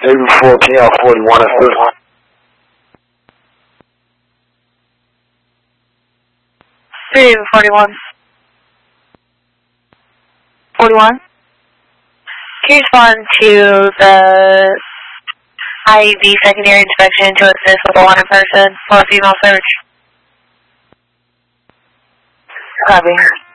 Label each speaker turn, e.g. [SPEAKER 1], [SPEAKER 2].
[SPEAKER 1] Maybe 14 or 41 or 41.
[SPEAKER 2] Three 41. 41. Can you respond to the IED secondary inspection to assist with a wanted person for a female search?
[SPEAKER 1] Copy.